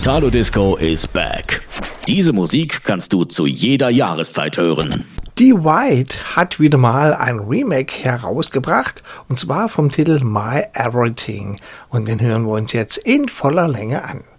Italo Disco is back. Diese Musik kannst du zu jeder Jahreszeit hören. Die White hat wieder mal ein Remake herausgebracht, und zwar vom Titel My Everything. Und den hören wir uns jetzt in voller Länge an.